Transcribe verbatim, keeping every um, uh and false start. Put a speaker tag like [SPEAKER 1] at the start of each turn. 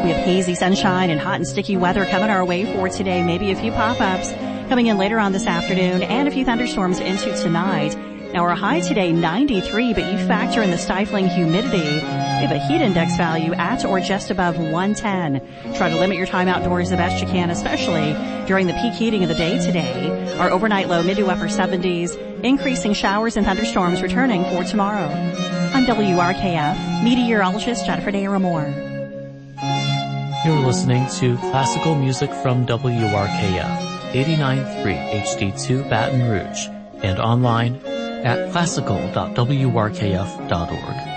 [SPEAKER 1] We have hazy sunshine and hot and sticky weather coming our way for today. Maybe a few pop-ups coming in later on this afternoon and a few thunderstorms into tonight. Now our high today, ninety-three, but you factor in the stifling humidity. We have a heat index value at or just above one ten. Try to limit your time outdoors the best you can, especially during the peak heating of the day today. Our overnight low mid to upper seventies, increasing showers and thunderstorms returning for tomorrow. I'm W R K F meteorologist Jennifer De Ramore.
[SPEAKER 2] You're listening to classical music from W R K F eighty-nine point three H D two Baton Rouge and online at classical dot w r k f dot org.